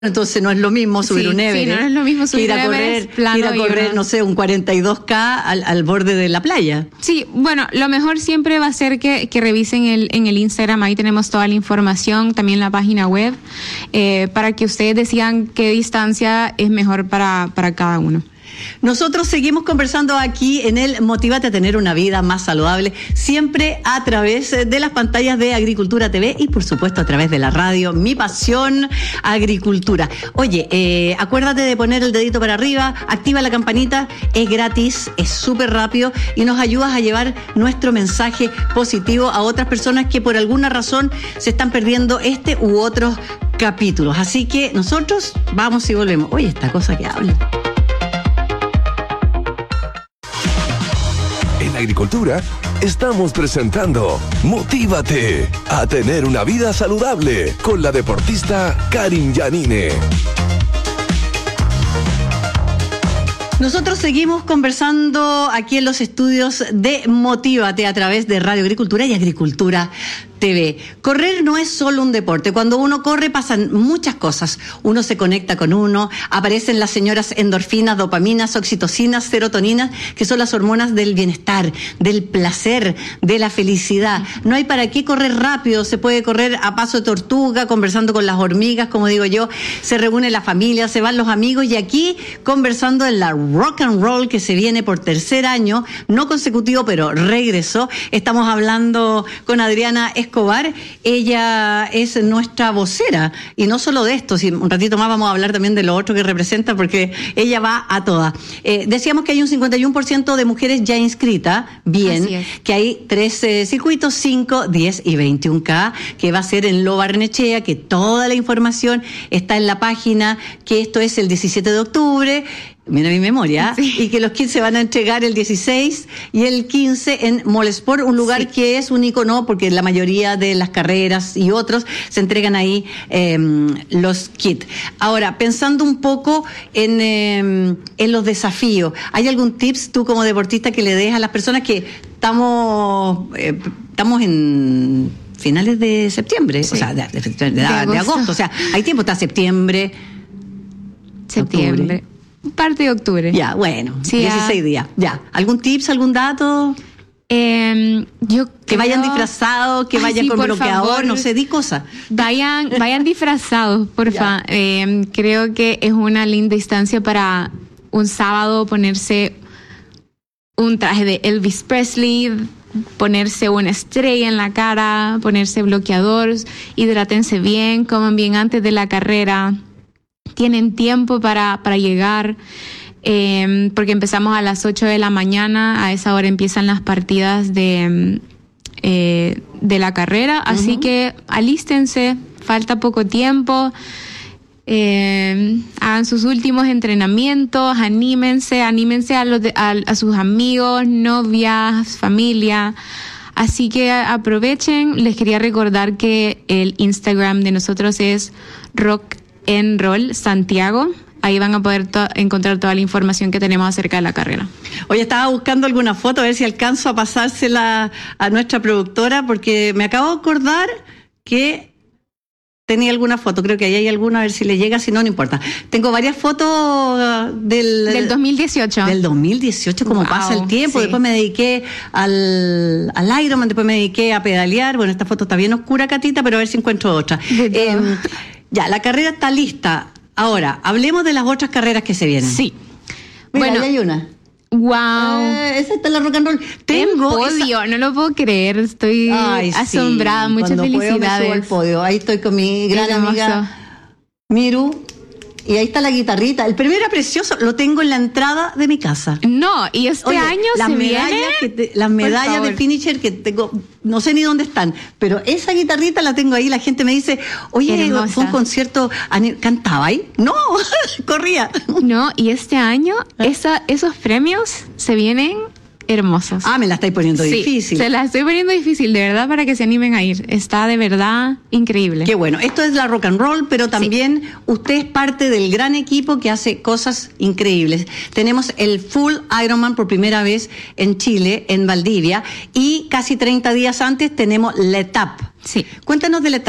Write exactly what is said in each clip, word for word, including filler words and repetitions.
Entonces no es lo mismo subir sí, un Everest, sí, no es lo mismo subir ir a un correr, Everest, plano ir a correr, y no sé, un cuarenta y dos K al, al borde de la playa. Sí, bueno, lo mejor siempre va a ser que, que revisen el, en el Instagram, ahí tenemos toda la información, también la página web, eh, para que ustedes decidan qué distancia es mejor para, para cada uno. Nosotros seguimos conversando aquí en el Motívate a tener una vida más saludable, siempre a través de las pantallas de Agricultura T V y por supuesto a través de la radio, Mi Pasión Agricultura. Oye, eh, acuérdate de poner el dedito para arriba, activa la campanita, es gratis, es súper rápido y nos ayudas a llevar nuestro mensaje positivo a otras personas que por alguna razón se están perdiendo este u otros capítulos. Así que nosotros vamos y volvemos. Oye, esta cosa que habla. En Agricultura estamos presentando Motívate a tener una vida saludable con la deportista Karin Yanine. Nosotros seguimos conversando aquí en los estudios de Motívate a través de Radio Agricultura y Agricultura T V. Correr no es solo un deporte. Cuando uno corre pasan muchas cosas. Uno se conecta con uno, aparecen las señoras endorfinas, dopaminas, oxitocinas, serotoninas, que son las hormonas del bienestar, del placer, de la felicidad. No hay para qué correr rápido, se puede correr a paso de tortuga, conversando con las hormigas, como digo yo, se reúne la familia, se van los amigos y aquí conversando en la rock and roll que se viene por tercer año, no consecutivo, pero regresó. Estamos hablando con Adriana Escobar. Escobar, ella es nuestra vocera y no solo de esto, si un ratito más vamos a hablar también de lo otro que representa porque ella va a todas. Eh, decíamos que hay un cincuenta y uno por ciento de mujeres ya inscritas, bien, que hay tres eh, circuitos, cinco, diez y veintiún K, que va a ser en Lo Barnechea, que toda la información está en la página, que esto es el diecisiete de octubre, mira mi memoria, sí. Y que los kits se van a entregar el dieciséis y el quince en Molesport, un lugar sí. que es un icono porque la mayoría de las carreras y otros se entregan ahí eh, los kits. Ahora, pensando un poco en, eh, en los desafíos, ¿hay algún tips tú como deportista que le des a las personas que estamos, eh, estamos en finales de septiembre, sí. o sea, de, de, de, de, de, agosto. de agosto, o sea, hay tiempo hasta septiembre. Septiembre. Octubre. Parte de octubre. Ya, bueno, sí, dieciséis ya. días. Ya. ¿Algún tips, algún dato? Eh, yo que creo... vayan disfrazados, que Ay, vayan sí, con bloqueador, favor, no sé, di cosas. Vayan, vayan disfrazados, porfa. Eh, creo que es una linda instancia para un sábado ponerse un traje de Elvis Presley, ponerse una estrella en la cara, ponerse bloqueador, hidrátense bien, coman bien antes de la carrera. Tienen tiempo para, para llegar, eh, porque empezamos a las ocho de la mañana, a esa hora empiezan las partidas de, eh, de la carrera, uh-huh. Así que alístense, falta poco tiempo, eh, hagan sus últimos entrenamientos, anímense, anímense a, los de, a, a sus amigos, novias, familia. Así que aprovechen. Les quería recordar que el Instagram de nosotros es rock en Roll Santiago. Ahí van a poder to- encontrar toda la información que tenemos acerca de la carrera. Oye, estaba buscando alguna foto a ver si alcanzo a pasársela a nuestra productora porque me acabo de acordar que tenía alguna foto, creo que ahí hay alguna, a ver si le llega, si no, no importa. Tengo varias fotos del... Del dos mil dieciocho. Del dos mil dieciocho, como wow, pasa el tiempo. Sí. Después me dediqué al, al Ironman, después me dediqué a pedalear. Bueno, esta foto está bien oscura, Catita, pero a ver si encuentro otra. Eh, ya, la carrera está lista. Ahora, hablemos de las otras carreras que se vienen. Sí. Mira, bueno, ahí hay una. Wow. Eh, esa está la rock and roll. Tengo podio, esa... no lo puedo creer, estoy Ay, asombrada, sí. muchas Cuando felicidades. Puedo me subo al podio. Ahí estoy con mi gran Qué amiga hermoso. Miru. Y ahí está la guitarrita. El primero era precioso, lo tengo en la entrada de mi casa. No, y este Oye, año las se medallas viene. Que te, las medallas de finisher que tengo, no sé ni dónde están, pero esa guitarrita la tengo ahí. La gente me dice, oye, hermosa. Fue un concierto, ¿cantaba ahí? No, corría. No, y este año esa, esos premios se vienen hermosos. Ah, me la estáis poniendo sí, difícil. Se la estoy poniendo difícil, de verdad, para que se animen a ir. Está de verdad increíble. Qué bueno. Esto es la rock and roll, pero también sí. Usted es parte del gran equipo que hace cosas increíbles. Tenemos el Full Ironman por primera vez en Chile, en Valdivia, y casi treinta días antes tenemos la etapa. Sí. Cuéntanos de la etapa. Sí.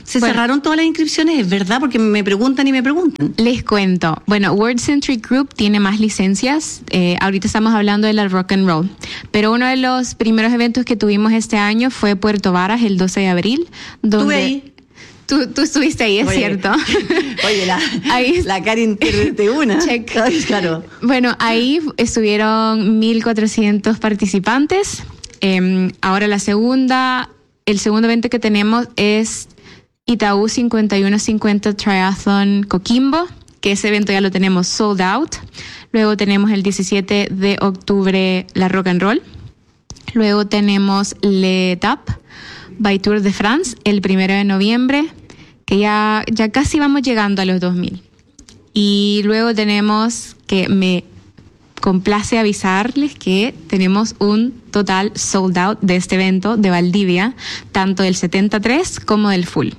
¿Se Bueno. cerraron todas las inscripciones? ¿Es verdad? Porque me preguntan y me preguntan. Les cuento. Bueno, World Centric Group tiene más licencias. Eh, ahorita estamos hablando de la Rock and Roll. Pero uno de los primeros eventos que tuvimos este año fue Puerto Varas, el doce de abril. Donde Estuve ahí. Tú, tú estuviste ahí, es Oye, cierto. Oye, la, Ahí- la Karin de una. Check. Claro. Bueno, ahí estuvieron mil cuatrocientos participantes. Eh, ahora la segunda, el segundo evento que tenemos es Itaú cincuenta y uno cincuenta Triathlon Coquimbo, que ese evento ya lo tenemos sold out. Luego tenemos el diecisiete de octubre la Rock and Roll. Luego tenemos l'Etape by Tour de France el primero de noviembre, que ya, ya casi vamos llegando a los dos mil. Y luego tenemos, que me complace avisarles que tenemos un total sold out de este evento de Valdivia, tanto del setenta y tres como del full.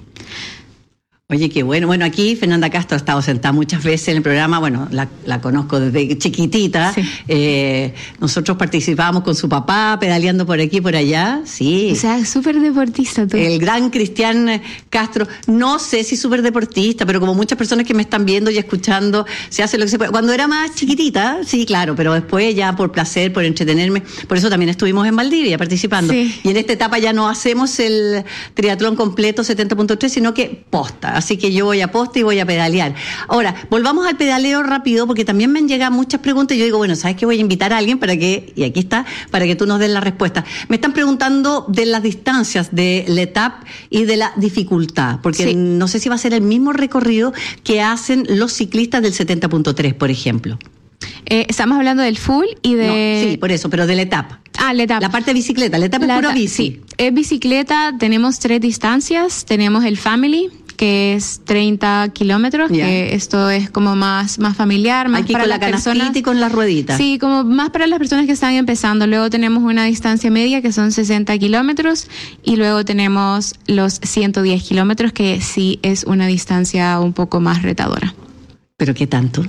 Oye, qué bueno. Bueno, aquí Fernanda Castro ha estado sentada muchas veces en el programa. Bueno, la, la conozco desde chiquitita. Sí. Eh, nosotros participábamos con su papá, pedaleando por aquí y por allá. Sí. O sea, es súper deportista tú. El gran Cristian Castro, no sé si súper deportista, pero como muchas personas que me están viendo y escuchando, se hace lo que se puede. Cuando era más chiquitita, sí, claro, pero después ya por placer, por entretenerme, por eso también estuvimos en Valdivia participando. Sí. Y en esta etapa ya no hacemos el triatlón completo setenta punto tres, sino que posta. Así que yo voy a posta y voy a pedalear. Ahora, volvamos al pedaleo rápido, porque también me han llegado muchas preguntas y yo digo, bueno, ¿sabes qué? Voy a invitar a alguien para que, y aquí está, para que tú nos des la respuesta. Me están preguntando de las distancias de l'Etape y de la dificultad, porque Sí. no sé si va a ser el mismo recorrido que hacen los ciclistas del setenta punto tres, por ejemplo. Eh, estamos hablando del full y de... No, sí, por eso, pero de l'Etape. Ah, l'Etape. La parte de bicicleta, l'Etape es La puro ta- bici. Sí, es bicicleta, tenemos tres distancias, tenemos el Family, que es treinta kilómetros, Ya. que esto es como más, más familiar, más Hay que ir para con las la canastita personas. y con las rueditas. Sí, como más para las personas que están empezando. Luego tenemos una distancia media que son sesenta kilómetros y luego tenemos los ciento diez kilómetros, que sí es una distancia un poco más retadora. ¿Pero qué tanto?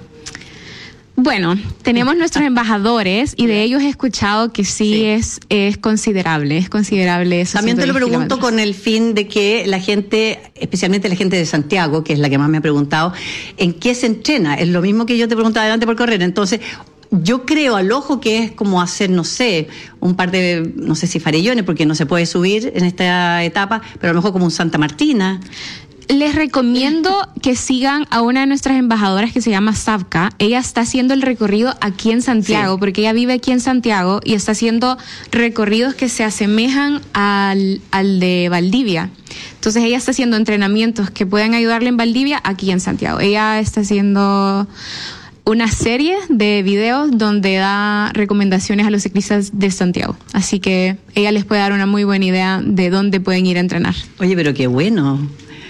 Bueno, tenemos nuestros embajadores y de ellos he escuchado que sí, Sí. es es considerable, es considerable eso. También te lo pregunto con el fin de que la gente, especialmente la gente de Santiago, que es la que más me ha preguntado, ¿en qué se entrena? Es lo mismo que yo te preguntaba adelante por correr. Entonces, yo creo al ojo que es como hacer, no sé, un par de, no sé si farellones, porque no se puede subir en esta etapa, pero a lo mejor como un Santa Martina. Les recomiendo que sigan a una de nuestras embajadoras que se llama Savka. Ella está haciendo el recorrido aquí en Santiago, Sí. porque ella vive aquí en Santiago y está haciendo recorridos que se asemejan al, al de Valdivia. Entonces ella está haciendo entrenamientos que pueden ayudarle en Valdivia aquí en Santiago. Ella está haciendo una serie de videos donde da recomendaciones a los ciclistas de Santiago. Así que ella les puede dar una muy buena idea de dónde pueden ir a entrenar. Oye, pero qué bueno.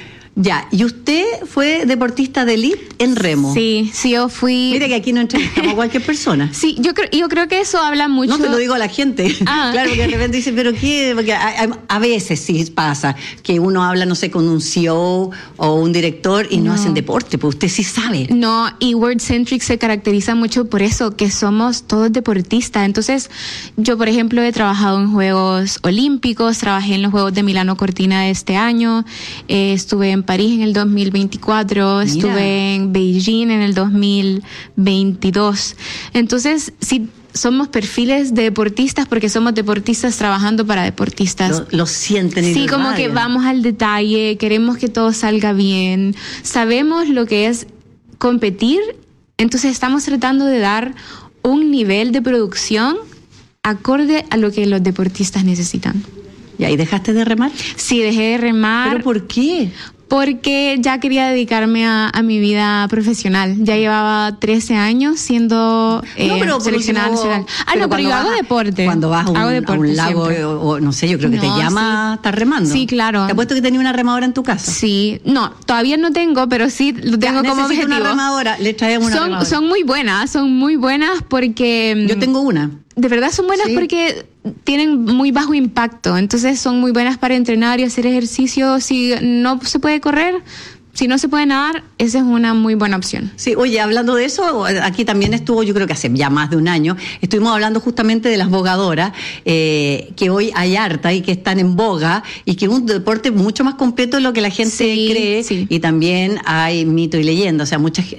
Ya, ¿y usted fue deportista de elite en remo? Sí, sí, yo fui... Mira que aquí no entrevistamos a cualquier persona. Sí, yo creo, yo creo que eso habla mucho. No te lo digo a la gente. Ah. Claro, porque de repente dicen, pero qué, porque a, a- a veces sí pasa que uno habla, no sé, con un C E O o un director y no, No. hacen deporte, pues usted sí sabe. No, y World Centric se caracteriza mucho por eso, que somos todos deportistas. Entonces, yo, por ejemplo, he trabajado en Juegos Olímpicos, trabajé en los Juegos de Milano Cortina de este año, eh, estuve en París en el dos mil veinticuatro, Mira. estuve en Beijing en el dos mil veintidós. Entonces, sí, somos perfiles de deportistas porque somos deportistas trabajando para deportistas. Lo, lo sienten y Sí, lo como que irradian. vamos al detalle, queremos que todo salga bien, sabemos lo que es competir, entonces estamos tratando de dar un nivel de producción acorde a lo que los deportistas necesitan. ¿Y ahí dejaste de remar? Sí, dejé de remar ¿Pero por qué? porque ya quería dedicarme a, a mi vida profesional. Ya llevaba trece años siendo eh, por seleccionada último, nacional. Ah, no, pero cuando yo hago vas a- deporte. Cuando vas a un, Hago a deporte un lago siempre. o, o no sé, yo creo que te No, llama, sí. estás remando. Sí, claro. Te apuesto que tenía una remadora en tu casa. Sí, no, todavía no tengo, pero sí lo tengo Ya, como necesito objetivo. una remadora, le traemos una son, remadora. son muy buenas, son muy buenas porque... Yo tengo una. De verdad son buenas Sí. porque tienen muy bajo impacto, entonces son muy buenas para entrenar y hacer ejercicio. Si no se puede correr, si no se puede nadar, esa es una muy buena opción. Sí, oye, hablando de eso, aquí también estuvo, yo creo que hace ya más de un año, estuvimos hablando justamente de las bogadoras, eh, que hoy hay harta y que están en boga, y que es un deporte mucho más completo de lo que la gente Sí, cree, sí. y también hay mito y leyenda, o sea, mucha